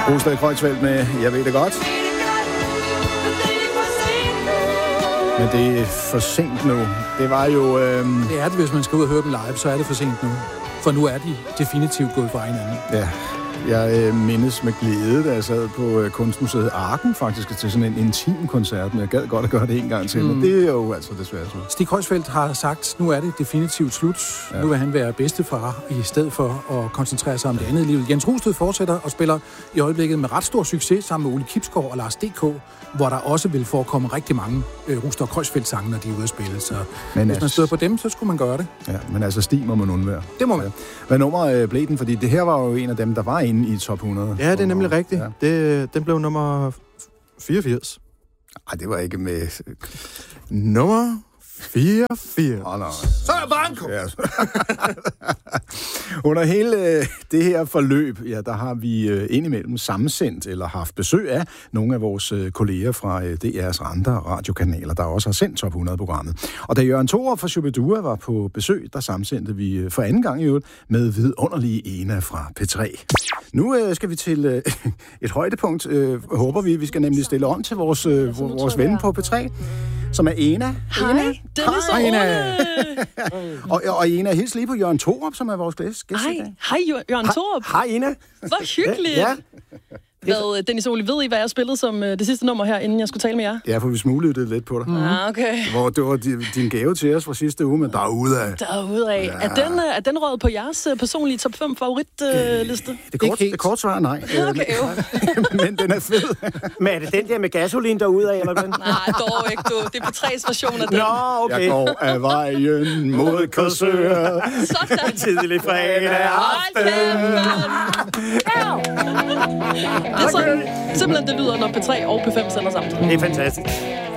Rosted Kreuzfeldt med Jeg ved det godt. Men det er for sent nu. Det var jo... Det er det, hvis man skal ud og høre dem live, så er det for sent nu. For nu er de definitivt gået fra hinanden. Ja. Jeg mindes med glæde, da jeg sad på Kunstmuseet Arken faktisk til sådan en intim koncert, men jeg gad godt at gøre det en gang til, men det er jo altså desværre slut. Stig Kreuzfeldt har sagt, nu er det definitivt slut. Ja. Nu vil han være bedstefar i stedet for at koncentrere sig om det andet i livet. Jens Rosted fortsætter og spiller i øjeblikket med ret stor succes sammen med Ole Kibsgaard og Lars D.K., hvor der også vil forekomme rigtig mange Rosted Kreuzfeldt-sange, når de er ude at spille. Så men hvis man støder på dem, så skulle man gøre det. Ja, men altså Stig må man undvære. Det må man. Hvad nummer blev den? Fordi det her var jo en af dem, der var inde i top 100. Ja, det er nemlig rigtigt. Ja. Den blev nummer 84. Ej, det var ikke med... Nummer 84. Så er Banco! Ja. Under hele det her forløb, ja, der har vi indimellem sammensendt eller haft besøg af nogle af vores kolleger fra DR's andre radiokanaler, der også har sendt Top 100-programmet. Og da Jørgen Thorup fra Shubidua var på besøg, der sammensendte vi for anden gang i øvrigt med vidunderlige Ena fra P3. Nu skal vi til et højdepunkt, håber vi. Vi skal nemlig stille om til vores ven på P3, som er Ena. Hej, Dennis og Ena. Og Ena, hils lige på Jørgen Thorup, som er vores gæst i dag. Hej, Jørgen Thorup. Hej, Ena. Hvor hyggeligt. Ja. Hvad, Dennis Ole, ved I, hvad jeg spillede som det sidste nummer her, inden jeg skulle tale med jer? Ja, for vi smuglyttede lidt på dig. Okay. Hvor det var din gave til os fra sidste uge, men derudad. Derudad. Ja. Er den røget på jeres personlige top 5 favoritliste? Det kort svar, nej. Okay, men den er fed. Men er det den der med gasolin derudad, eller hvad? Nej, dog ikke, du. Det er på 3's version af den. Nå, okay. Jeg går af vejen mod Korsør. Sådan. Tidlig fredag aften. Det er sådan, simpelthen det lyder, når P3 og P5 sender sammen. Det er fantastisk.